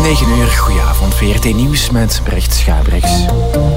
9 uur, goedenavond, VRT Nieuws met Brecht Schabrechts.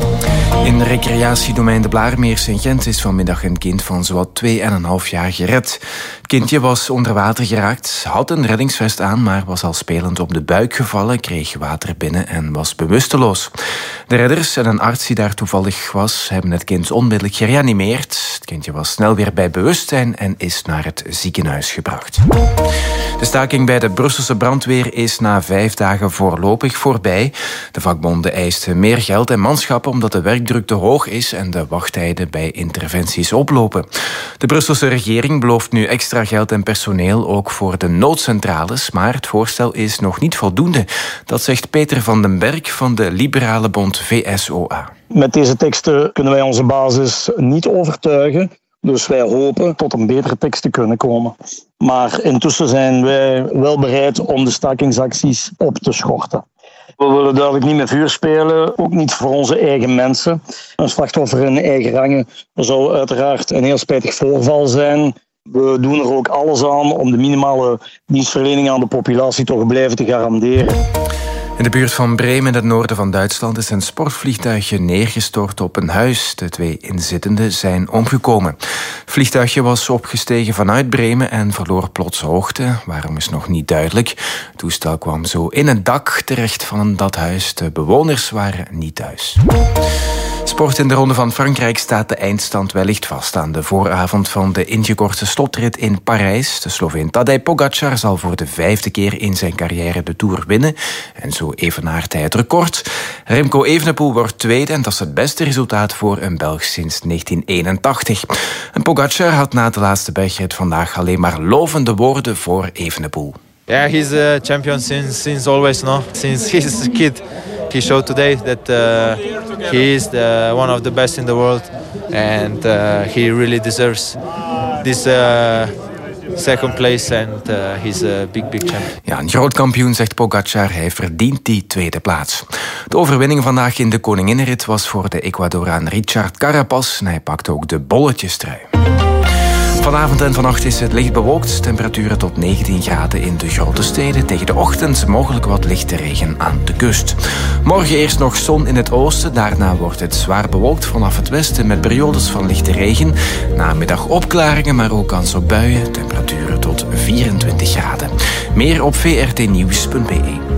In recreatiedomein De Blaarmeers in Gent is vanmiddag een kind van zowat 2,5 jaar gered. Het kindje was onder water geraakt, had een reddingsvest aan, maar was al spelend op de buik gevallen, kreeg water binnen en was bewusteloos. De redders en een arts die daar toevallig was, hebben het kind onmiddellijk gereanimeerd. Het kindje was snel weer bij bewustzijn en is naar het ziekenhuis gebracht. De staking bij de Brusselse brandweer is na 5 dagen voorlopig voorbij. De vakbonden eisten meer geld en manschappen omdat de werkdruk te hoog is en de wachttijden bij interventies oplopen. De Brusselse regering belooft nu extra geld en personeel, ook voor de noodcentrales, maar het voorstel is nog niet voldoende. Dat zegt Peter van den Berg van de liberale bond VSOA. Met deze teksten kunnen wij onze basis niet overtuigen. Dus wij hopen tot een betere tekst te kunnen komen. Maar intussen zijn wij wel bereid om de stakingsacties op te schorten. We willen duidelijk niet met vuur spelen, ook niet voor onze eigen mensen. Een slachtoffer in eigen rangen zou uiteraard een heel spijtig voorval zijn. We doen er ook alles aan om de minimale dienstverlening aan de populatie toch blijven te garanderen. In de buurt van Bremen in het noorden van Duitsland is een sportvliegtuigje neergestort op een huis. De 2 inzittenden zijn omgekomen. Het vliegtuigje was opgestegen vanuit Bremen en verloor plots hoogte. Waarom is nog niet duidelijk. Het toestel kwam zo in het dak terecht van dat huis. De bewoners waren niet thuis. Sport in de Ronde van Frankrijk staat de eindstand wellicht vast aan de vooravond van de ingekorte slotrit in Parijs. De Sloveen Tadej Pogačar zal voor de 5e keer in zijn carrière de Tour winnen. En zo evenaart hij het record. Remco Evenepoel wordt tweede en dat is het beste resultaat voor een Belg sinds 1981. En Pogačar had na de laatste bergrit vandaag alleen maar lovende woorden voor Evenepoel. Yeah, he's a champion since always, no? Since he's a kid. He showed today that he is one of the best in the world, and he really deserves this second place, and he's a big champion. Ja, een groot kampioen, zegt Pogačar. Hij verdient die tweede plaats. De overwinning vandaag in de Koninginnenrit was voor de Ecuadoraan Richard Carapaz en hij pakte ook de bolletjestrui. Vanavond en vannacht is het licht bewolkt. Temperaturen tot 19 graden in de grote steden. Tegen de ochtend mogelijk wat lichte regen aan de kust. Morgen eerst nog zon in het oosten. Daarna wordt het zwaar bewolkt vanaf het westen met periodes van lichte regen. Namiddag opklaringen, maar ook kans op buien. Temperaturen tot 24 graden. Meer op vrtnieuws.be.